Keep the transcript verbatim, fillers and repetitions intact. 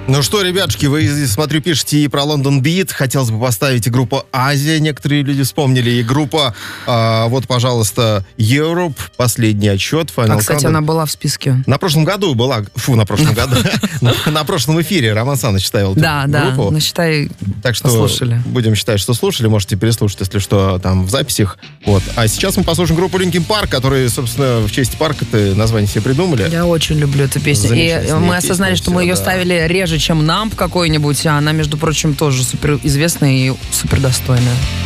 Ну что, ребятушки, вы, смотрю, пишете и про Лондон Бит. Хотелось бы поставить и группу Азия, некоторые люди вспомнили, и группа, а, вот, пожалуйста, Europe, последний отчет. Final а, кстати, Countdown. Она была в списке. На прошлом году была, фу, на прошлом году, на прошлом эфире Роман Саныч ставил да, группу. Да, ну считай, так что послушали. Будем считать, что слушали, можете переслушать, если что, там в записях. Вот. А сейчас мы послушаем группу Linkin Park, которые, собственно, в честь парка-то название себе придумали. Я очень люблю эту песню. И мы осознали, что мы ее ставили реже, чем Numb какой-нибудь, а она, между прочим, тоже супер известная и супер достойная.